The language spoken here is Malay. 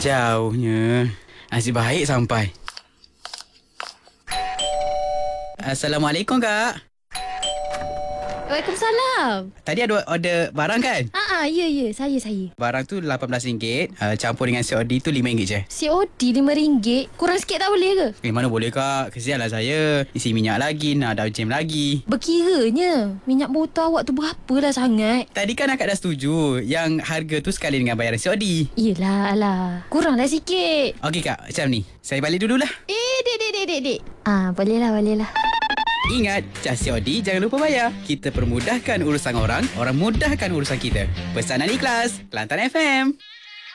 Jauhnya. Nasib baik sampai. Assalamualaikum, Kak. Waalaikumsalam. Tadi ada order barang kan? Ya, saya. Barang tu RM18, campur dengan COD tu RM5 je. COD RM5. Kurang sikit tak boleh ke? Mana boleh, Kak? Kesianlah saya. Isi minyak lagi, nak ada jam lagi. Berkiranya minyak motor awak tu berapa dah sangat? Tadi kan akak dah setuju yang harga tu sekali dengan bayaran COD. Yelah, alah. Kuranglah sikit. Okey, Kak. Macam ni. Saya balik dululah. Dek. Bolehlah. Ingat, cas COD jangan lupa bayar. Kita permudahkan urusan orang, orang mudahkan urusan kita. Pesanan ikhlas, Kelantan FM.